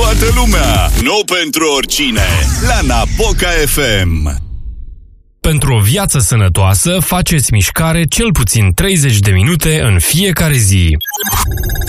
toată lumea. Nu pentru oricine. La Napoca FM. Pentru o viață sănătoasă, faceți mișcare cel puțin 30 de minute în fiecare zi.